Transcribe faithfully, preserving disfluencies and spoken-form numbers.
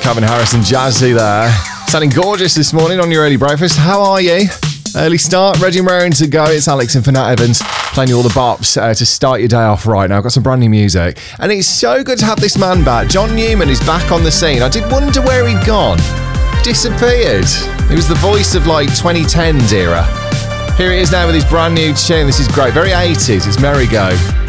Calvin Harris and Jazzy there. Sounding gorgeous this morning on your early breakfast. How are you? Early start, ready and raring to go. It's Alex and Finat Evans playing you all the bops uh, to start your day off right now. I've got some brand new music. And it's so good to have this man back. John Newman is back on the scene. I did wonder where he'd gone. Disappeared. He was the voice of like twenty tens era. Here it is now with his brand new tune. This is great. Very eighties. It's Merry Go.